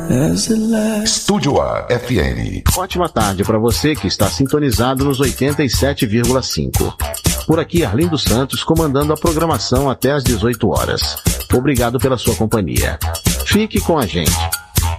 Estúdio A FM. Ótima tarde para você que está sintonizado nos 87,5. Por aqui, Arlindo Santos comandando a programação até às 18 horas. Obrigado pela sua companhia. Fique com a gente.